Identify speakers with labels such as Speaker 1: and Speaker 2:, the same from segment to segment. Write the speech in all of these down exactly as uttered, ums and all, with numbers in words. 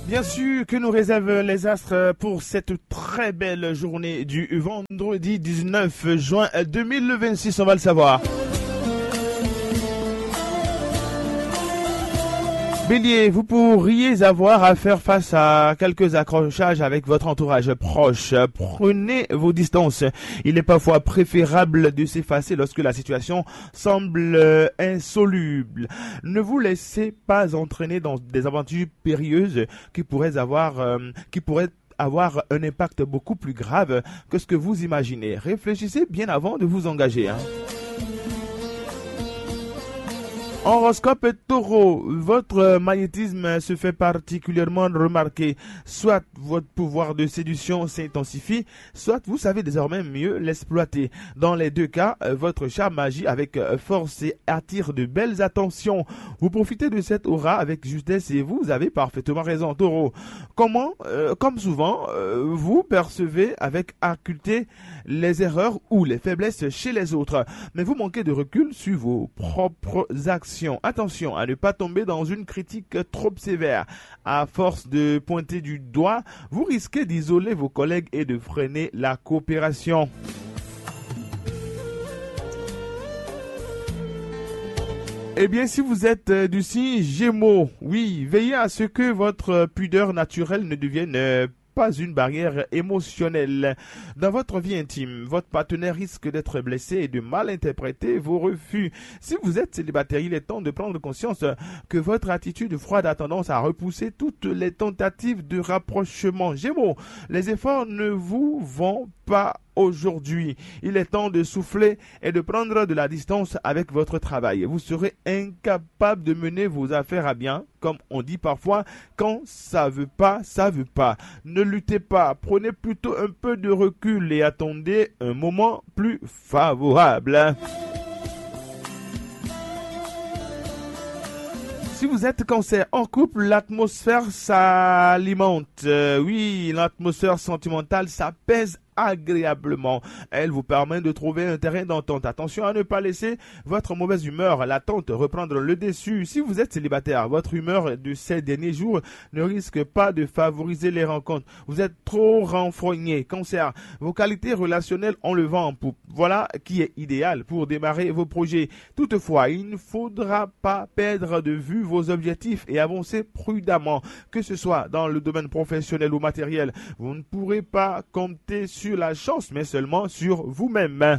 Speaker 1: Bien sûr que nous réservent les astres pour cette très belle journée du vendredi dix-neuf juin deux mille vingt-six, on va le savoir. Bélier, vous pourriez avoir à faire face à quelques accrochages avec votre entourage proche. Prenez vos distances. Il est parfois préférable de s'effacer lorsque la situation semble insoluble. Ne vous laissez pas entraîner dans des aventures périlleuses qui pourraient avoir, euh, qui pourraient avoir un impact beaucoup plus grave que ce que vous imaginez. Réfléchissez bien avant de vous engager, hein. Horoscope Taureau, votre magnétisme se fait particulièrement remarquer. Soit votre pouvoir de séduction s'intensifie, soit vous savez désormais mieux l'exploiter. Dans les deux cas, votre charme agit avec force et attire de belles attentions. Vous profitez de cette aura avec justesse et vous avez parfaitement raison, Taureau. Comment, euh, comme souvent, euh, vous percevez avec acuité les erreurs ou les faiblesses chez les autres, mais vous manquez de recul sur vos propres actions. Attention à ne pas tomber dans une critique trop sévère. À force de pointer du doigt, vous risquez d'isoler vos collègues et de freiner la coopération. Eh bien, si vous êtes euh, du signe Gémeaux, oui, veillez à ce que votre pudeur naturelle ne devienne euh, pas une barrière émotionnelle. Dans votre vie intime, votre partenaire risque d'être blessé et de mal interpréter vos refus. Si vous êtes célibataire, il est temps de prendre conscience que votre attitude froide a tendance à repousser toutes les tentatives de rapprochement. Gémeaux, les efforts ne vous vont pas aujourd'hui. Il est temps de souffler et de prendre de la distance avec votre travail. Vous serez incapable de mener vos affaires à bien, comme on dit parfois, quand ça veut pas, ça veut pas. Ne luttez pas, prenez plutôt un peu de recul et attendez un moment plus favorable. Si vous êtes cancer en couple, l'atmosphère s'alimente. Euh, oui, l'atmosphère sentimentale s'apaise agréablement. Elle vous permet de trouver un terrain d'entente. Attention à ne pas laisser votre mauvaise humeur latente reprendre le dessus. Si vous êtes célibataire, votre humeur de ces derniers jours ne risque pas de favoriser les rencontres. Vous êtes trop renfrogné. Cancer, vos qualités relationnelles ont le vent en poupe. Voilà qui est idéal pour démarrer vos projets. Toutefois, il ne faudra pas perdre de vue vos objectifs et avancer prudemment, que ce soit dans le domaine professionnel ou matériel. Vous ne pourrez pas compter sur sur la chance, mais seulement sur vous-même.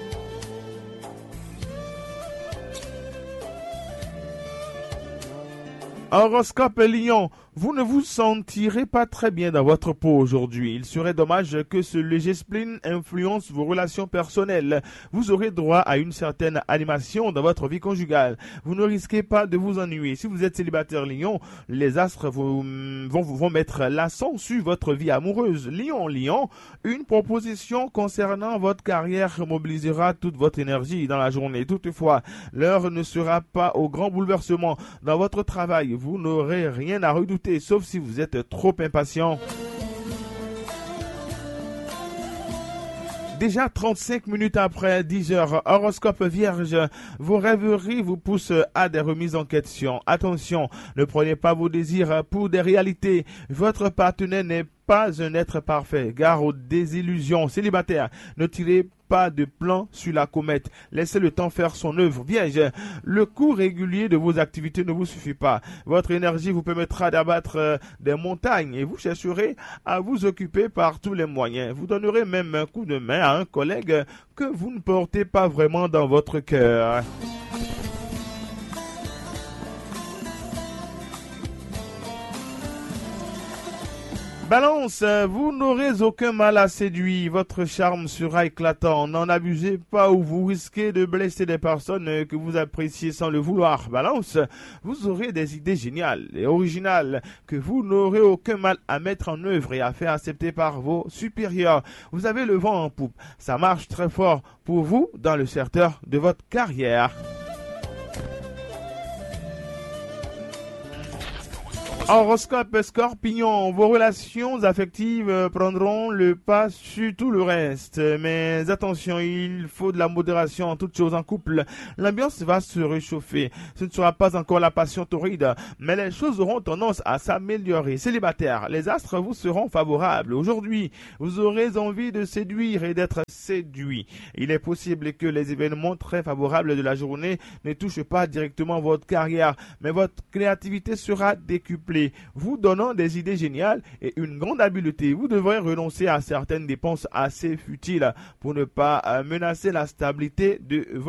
Speaker 1: Horoscope Lion, vous ne vous sentirez pas très bien dans votre peau aujourd'hui. Il serait dommage que ce léger spleen influence vos relations personnelles. Vous aurez droit à une certaine animation dans votre vie conjugale. Vous ne risquez pas de vous ennuyer. Si vous êtes célibataire Lion, les astres vont, vont, vont mettre l'accent sur votre vie amoureuse. Lion, Lion, une proposition concernant votre carrière mobilisera toute votre énergie dans la journée. Toutefois, l'heure ne sera pas au grand bouleversement dans votre travail. Vous n'aurez rien à redouter, sauf si vous êtes trop impatient. Déjà trente-cinq minutes après dix heures, horoscope vierge, vos rêveries vous poussent à des remises en question. Attention, ne prenez pas vos désirs pour des réalités. Votre partenaire n'est pas un être parfait. Gare aux désillusions. Célibataire, ne tirez pas de plan sur la comète. Laissez le temps faire son œuvre. Vierge, le cours régulier de vos activités ne vous suffit pas. Votre énergie vous permettra d'abattre euh, des montagnes et vous chercherez à vous occuper par tous les moyens. Vous donnerez même un coup de main à un collègue que vous ne portez pas vraiment dans votre cœur. Balance, vous n'aurez aucun mal à séduire, votre charme sera éclatant, n'en abusez pas ou vous risquez de blesser des personnes que vous appréciez sans le vouloir. Balance, vous aurez des idées géniales et originales que vous n'aurez aucun mal à mettre en œuvre et à faire accepter par vos supérieurs. Vous avez le vent en poupe, ça marche très fort pour vous dans le secteur de votre carrière. Horoscope Scorpion, vos relations affectives prendront le pas sur tout le reste. Mais attention, il faut de la modération en toutes choses en couple. L'ambiance va se réchauffer. Ce ne sera pas encore la passion torride, mais les choses auront tendance à s'améliorer. Célibataire, les astres vous seront favorables. Aujourd'hui, vous aurez envie de séduire et d'être séduit. Il est possible que les événements très favorables de la journée ne touchent pas directement votre carrière, mais votre créativité sera décuplée, vous donnant des idées géniales et une grande habileté. Vous devrez renoncer à certaines dépenses assez futiles pour ne pas menacer la stabilité de votre